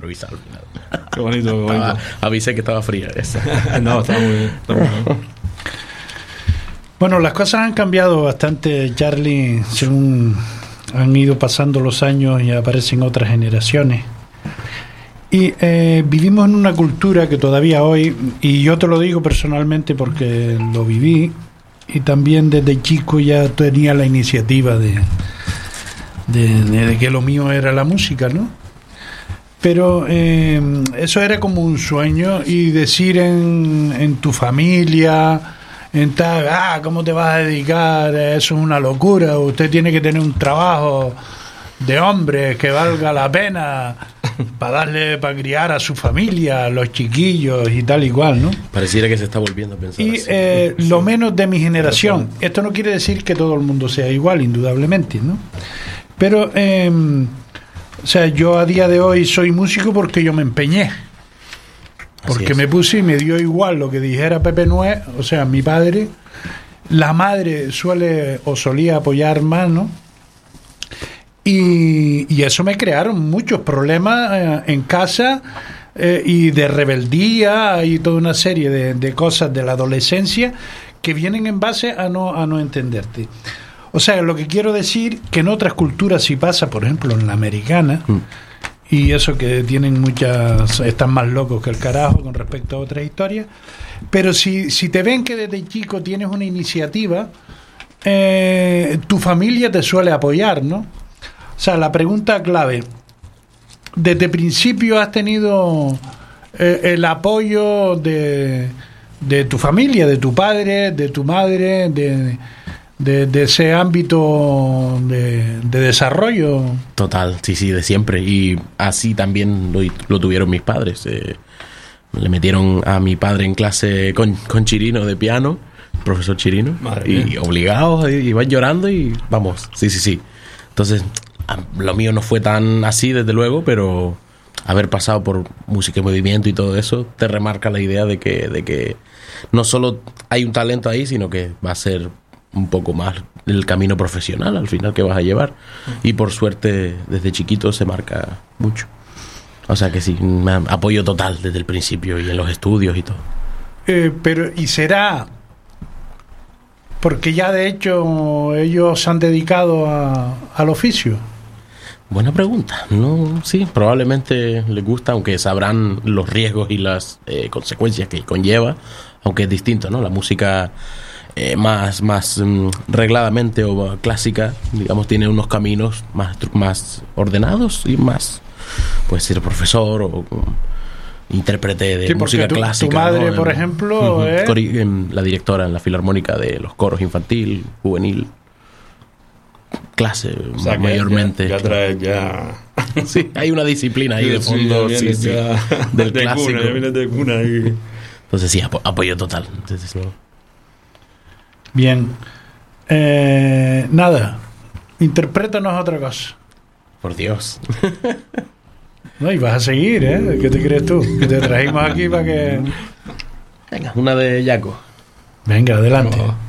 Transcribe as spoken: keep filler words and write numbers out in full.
improvisar al final. Qué bonito, qué bonito. Estaba, avisé que estaba fría esa. No, está muy bien. Está muy bien. Bueno, las cosas han cambiado bastante, Charlie, según han ido pasando los años y aparecen otras generaciones. Y eh, vivimos en una cultura que todavía hoy, y yo te lo digo personalmente porque lo viví, y también desde chico ya tenía la iniciativa de, de, de, de que lo mío era la música, ¿no? Pero eh, eso era como un sueño, y decir en, en tu familia, en tal, ah, ¿cómo te vas a dedicar? Eso es una locura, usted tiene que tener un trabajo de hombre que valga la pena para darle, para criar a su familia, a los chiquillos y tal y cual, ¿no? Pareciera que se está volviendo a pensar Y así. eh, lo menos de mi generación. Esto no quiere decir que todo el mundo sea igual, indudablemente, ¿no? Pero, eh, o sea, yo a día de hoy soy músico porque yo me empeñé. Porque me puse y me dio igual lo que dijera Pepe Nuez, o sea, mi padre. La madre suele o solía apoyar más, ¿no? Y, y eso me crearon muchos problemas eh, en casa eh, y de rebeldía y toda una serie de, de cosas de la adolescencia que vienen en base a no, a no entenderte. O sea, lo que quiero decir que en otras culturas sí pasa, por ejemplo en la americana, mm. y eso que tienen muchas, están más locos que el carajo con respecto a otras historias, pero si, si te ven que desde chico tienes una iniciativa, eh, tu familia te suele apoyar, ¿no? O sea, la pregunta clave, ¿desde principio has tenido eh, el apoyo de, de tu familia, de tu padre, de tu madre, de, de, de ese ámbito de, de desarrollo? Total, sí, sí, de siempre. Y así también lo, lo tuvieron mis padres. Eh, le metieron a mi padre en clase con, con Chirino de piano, profesor Chirino, Madre y mía. Obligados, y iban llorando y vamos, sí, sí, sí. Entonces, lo mío no fue tan así, desde luego, pero haber pasado por música y movimiento y todo eso te remarca la idea de que, de que no solo hay un talento ahí, sino que va a ser un poco más el camino profesional al final que vas a llevar. Y por suerte, desde chiquito se marca mucho. O sea que sí, me apoyo total desde el principio y en los estudios y todo. Eh, pero, ¿y será...? Porque ya de hecho ellos se han dedicado a, al oficio. Buena pregunta. No, sí, probablemente les gusta, aunque sabrán los riesgos y las eh, consecuencias que conlleva, aunque es distinto, ¿no? La música eh, más más mm, regladamente o clásica, digamos, tiene unos caminos más más ordenados y más, puede ser profesor o intérprete de sí, música tu, clásica. Tu madre, ¿no? por ejemplo, uh-huh. ¿eh? Cori- la directora en la Filarmónica de los coros infantil, juvenil, clase, o sea, mayormente. Ya, ya trae ya. Sí, hay una disciplina ahí sí, de fondo, sí, sí, ya sí, del de clásico. Cuna, ya viene de cuna ahí. Entonces sí, apo- apoyo total. Entonces, ¿no? Bien. Eh, nada. Interprétanos otra cosa. Por Dios. No, y vas a seguir, ¿eh? ¿Qué te crees tú? Que te trajimos aquí para que... Venga, una de Yaco. Venga, adelante. Oh.